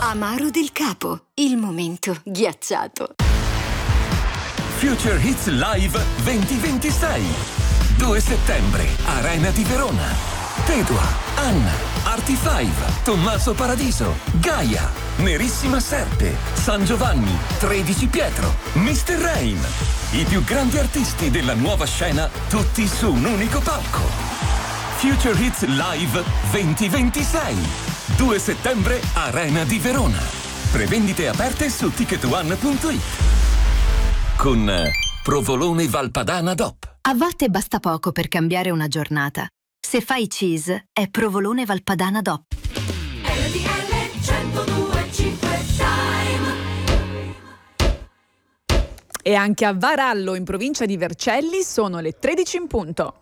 Amaro del Capo, il momento ghiacciato. Future Hits Live 2026. 2 settembre, Arena di Verona. Tedua, Anna, Artie5, Tommaso Paradiso, Gaia, Nerissima Serpe, San Giovanni, 13 Pietro, Mr. Rain. I più grandi artisti della nuova scena, tutti su un unico palco. Future Hits Live 2026. 2 settembre, Arena di Verona. Prevendite aperte su ticketone.it. Con Provolone Valpadana DOP. A volte basta poco per cambiare una giornata. Se fai cheese, è Provolone Valpadana DOP. E anche a Varallo, in provincia di Vercelli, sono le 13 in punto.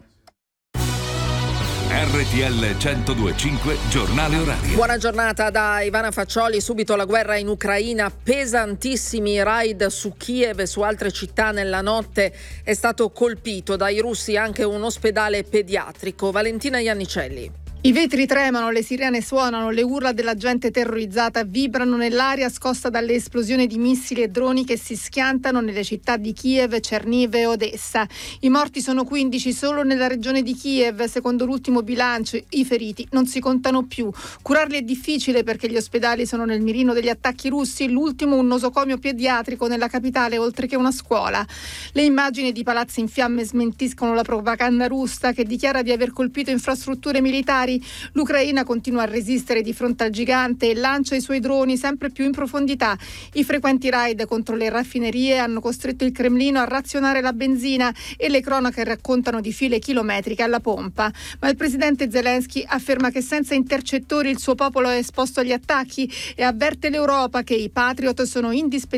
RTL 102.5 giornale orario. Buona giornata da Ivana Faccioli. Subito la guerra in Ucraina, pesantissimi raid su Kiev e su altre città nella notte. È stato colpito dai russi anche un ospedale pediatrico. Valentina Iannicelli. I vetri tremano, le sirene suonano, le urla della gente terrorizzata vibrano nell'aria scossa dalle esplosioni di missili e droni che si schiantano nelle città di Kiev, Cerniv e Odessa. I morti sono 15 solo nella regione di Kiev, secondo l'ultimo bilancio. I feriti non si contano più. Curarli è difficile perché gli ospedali sono nel mirino degli attacchi russi, l'ultimo un nosocomio pediatrico nella capitale oltre che una scuola. Le immagini di palazzi in fiamme smentiscono la propaganda russa che dichiara di aver colpito infrastrutture militari. L'Ucraina continua a resistere di fronte al gigante e lancia i suoi droni sempre più in profondità. I frequenti raid contro le raffinerie hanno costretto il Cremlino a razionare la benzina e le cronache raccontano di file chilometriche alla pompa. Ma il presidente Zelensky afferma che senza intercettori il suo popolo è esposto agli attacchi e avverte l'Europa che i Patriot sono indispensabili